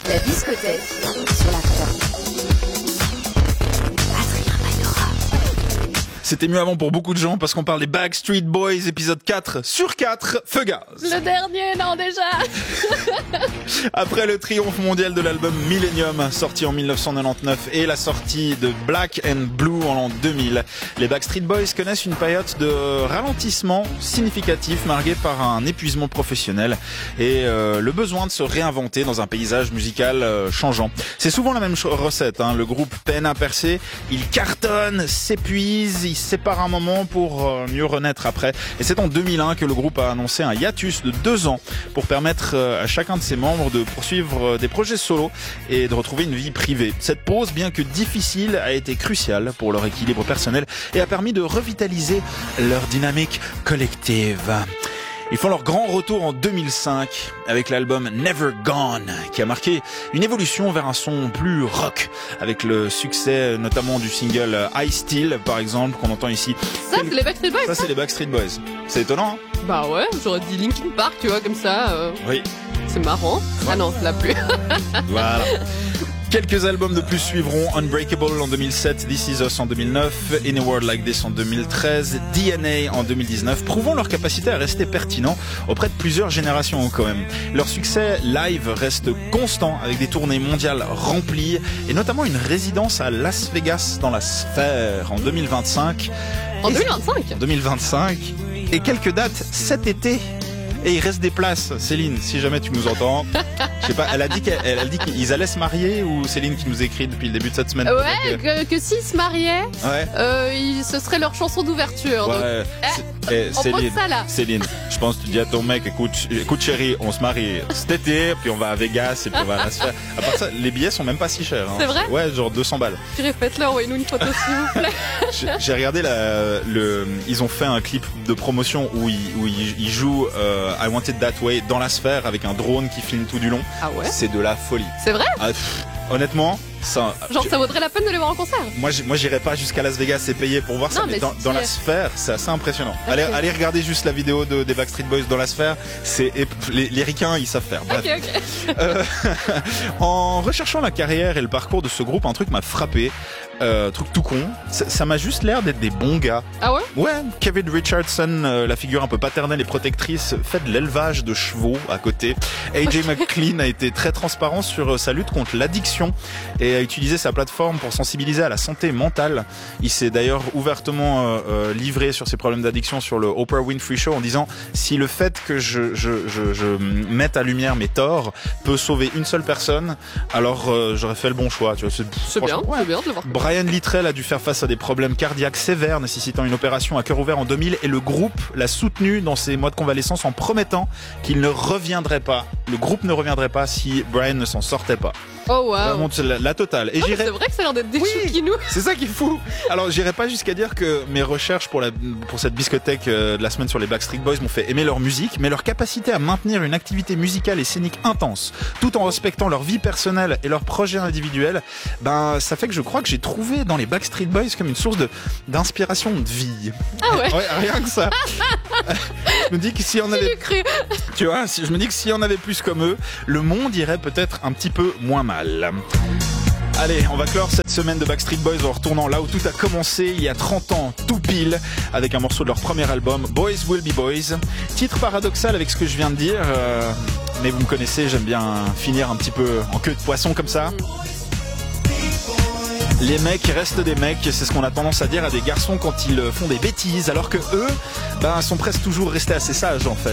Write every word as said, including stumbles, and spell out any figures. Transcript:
La discothèque sur la fin. C'était mieux avant pour beaucoup de gens parce qu'on parle des Backstreet Boys, épisode quatre sur quatre, Feu Gaz. Le dernier, non déjà. Après le triomphe mondial de l'album Millennium, sorti en dix-neuf cent quatre-vingt-dix-neuf, et la sortie de Black and Blue en l'an deux mille, les Backstreet Boys connaissent une période de ralentissement significatif marquée par un épuisement professionnel et euh, le besoin de se réinventer dans un paysage musical euh, changeant. C'est souvent la même recette, hein. Le groupe peine à percer, il cartonne, s'épuise, il se sépare un moment pour euh, mieux renaître après. Et c'est en deux mille un que le groupe a annoncé un hiatus de deux ans pour permettre euh, à chacun de ses membres de poursuivre euh, des projets solo et de retrouver une vie privée. Cette pause, bien que difficile, a été cruciale pour leur équilibre personnel et a permis de revitaliser leur dynamique collective. Ils font leur grand retour en deux mille cinq avec l'album Never Gone, qui a marqué une évolution vers un son plus rock, avec le succès notamment du single I Still, par exemple, qu'on entend ici. Ça, c'est les Backstreet Boys. Ça, c'est les Backstreet Boys. C'est étonnant, hein? Bah ouais, j'aurais dit Linkin Park, tu vois, comme ça. Euh, Oui. c'est marrant. Ah non, c'est la plus. Voilà. Quelques albums de plus suivront: Unbreakable en deux mille sept, This Is Us en deux mille neuf, In a World Like This en deux mille treize, D N A en deux mille dix-neuf, prouvant leur capacité à rester pertinents auprès de plusieurs générations quand même. Leur succès live reste constant avec des tournées mondiales remplies et notamment une résidence à Las Vegas dans la sphère en deux mille vingt-cinq. En deux mille vingt-cinq deux mille vingt-cinq et quelques dates cet été. Et il reste des places, Céline, si jamais tu nous entends. Je sais pas, elle a dit qu'elle, elle a dit qu'ils allaient se marier, ou Céline qui nous écrit depuis le début de cette semaine? Ouais, que, que s'ils se mariaient, Ouais. euh, il- ce serait leur chanson d'ouverture. donc, Ouais. eh, Eh, on Céline, pose ça là. Céline, je pense que tu dis à ton mec, écoute, écoute chérie, on se marie cet été, puis on va à Vegas, et puis on va à la sphère. À part ça, les billets sont même pas si chers. Hein. C'est vrai? Ouais, genre deux cents balles. Tu répètes-le, envoyez-nous une photo s'il vous plaît. J'ai j'ai regardé la, le, ils ont fait un clip de promotion où ils, où ils, ils jouent euh, I Want It That Way dans la sphère avec un drone qui filme tout du long. Ah ouais? C'est de la folie. C'est vrai? Ah, pff, honnêtement, ça. Genre, ça vaudrait la peine de les voir en concert. Moi, j'ai- moi, j'irai pas jusqu'à Las Vegas et payer pour voir ça, Non, mais, mais dans, si dans tu la y es. sphère, c'est assez impressionnant. Ok. Allez, allez regarder juste la vidéo de, des Backstreet Boys dans la sphère. C'est ép- les, les ricains, ils savent faire. Bref. Ok, ok. Euh, en recherchant la carrière et le parcours de ce groupe, un truc m'a frappé. Euh, truc tout con. Ça ça m'a juste l'air d'être des bons gars. Ah ouais? Ouais, Kevin Richardson, euh, la figure un peu paternelle et protectrice, fait de l'élevage de chevaux à côté. A J McLean a été très transparent sur euh, sa lutte contre l'addiction et a utilisé sa plateforme pour sensibiliser à la santé mentale. Il s'est d'ailleurs ouvertement euh, euh, livré sur ses problèmes d'addiction sur le Oprah Winfrey Show en disant: si le fait que je, je, je, je mette à lumière mes torts peut sauver une seule personne, alors euh, j'aurais fait le bon choix. Tu vois, c'est C'est bien, franchement, ouais. c'est bien de le voir. Brian Littrell a dû faire face à des problèmes cardiaques sévères nécessitant une opération à cœur ouvert en deux mille et le groupe l'a soutenu dans ses mois de convalescence en promettant qu'il ne reviendrait pas. Le groupe ne reviendrait pas si Brian ne s'en sortait pas. Oh wow. Vraiment, c'est la, la totale. Et Ah, mais j'irai. c'est vrai que ça a l'air d'être des Oui. chouquinous. C'est ça qui est fou. Alors, j'irai pas jusqu'à dire que mes recherches pour la pour cette biscothèque euh, de la semaine sur les Backstreet Boys m'ont fait aimer leur musique, mais leur capacité à maintenir une activité musicale et scénique intense, tout en respectant leur vie personnelle et leurs projets individuels, ben ça fait que je crois que j'ai trouvé dans les Backstreet Boys comme une source de d'inspiration de vie. Ah ouais? Rien que ça. Je me dis que si on avait J'ai cru. tu vois, si- je me dis que si on avait plus comme eux, le monde irait peut-être un petit peu moins mal. Allez, on va clore cette semaine de Backstreet Boys en retournant là où tout a commencé il y a trente ans, tout pile, avec un morceau de leur premier album, Boys Will Be Boys. Titre paradoxal avec ce que je viens de dire, euh, mais vous me connaissez, j'aime bien finir un petit peu en queue de poisson comme ça. Les mecs restent des mecs, c'est ce qu'on a tendance à dire à des garçons quand ils font des bêtises, alors que eux, ben, sont presque toujours restés assez sages en fait.